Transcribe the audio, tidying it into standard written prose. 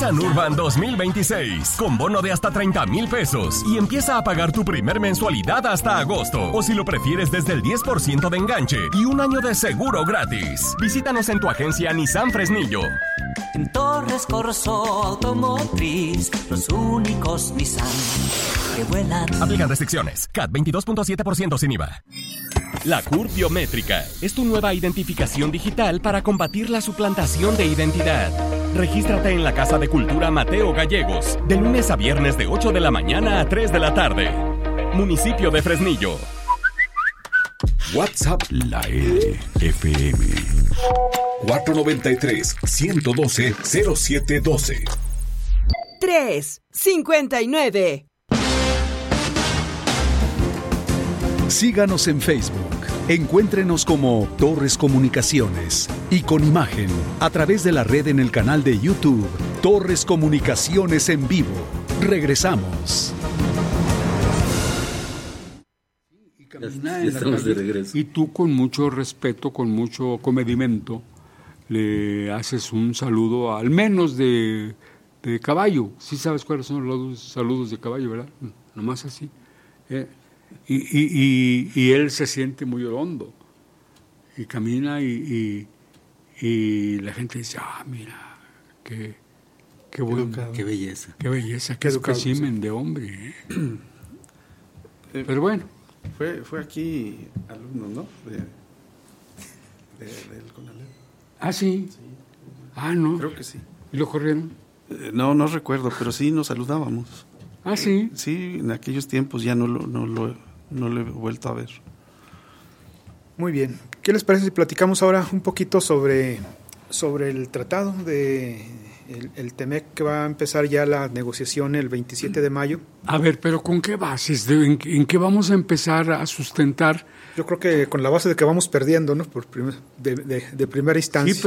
Nissan Urban 2026 con bono de hasta 30,000 pesos y empieza a pagar tu primer mensualidad hasta agosto. O si lo prefieres, desde el 10% de enganche y un año de seguro gratis. Visítanos en tu agencia Nissan Fresnillo. En Torres Corso Automotriz, los únicos Nissan que vuelan. Aplican restricciones. CAT 22.7% sin IVA. La CURP Biométrica es tu nueva identificación digital para combatir la suplantación de identidad. Regístrate en la Casa de Cultura Mateo Gallegos, de lunes a viernes de 8 de la mañana a 3 de la tarde. Municipio de Fresnillo. WhatsApp La FM 493-112-0712 359. Síganos en Facebook. Encuéntrenos como Torres Comunicaciones y con imagen a través de la red en el canal de YouTube Torres Comunicaciones en Vivo. Regresamos. Estamos de regreso. Y tú, con mucho respeto, con mucho comedimento, le haces un saludo al menos de caballo. Sí sabes cuáles son los saludos de caballo, ¿verdad? Nomás así. Y él se siente muy hondo y camina y la gente dice, mira, qué bueno, qué belleza, qué espécimen de hombre, pero bueno, fue aquí alumno, ¿no? Del CONALEP. Sí. No, creo que sí. ¿Y lo corrieron? No recuerdo, pero sí nos saludábamos. Sí. Sí, en aquellos tiempos ya no lo he vuelto a ver. Muy bien. ¿Qué les parece si platicamos ahora un poquito sobre el tratado de el TEMEC, que va a empezar ya la negociación el 27 de mayo? A ver, pero ¿con qué bases? ¿En qué vamos a empezar a sustentar? Yo creo que con la base de que vamos perdiendo, ¿no? De primera instancia. Sí,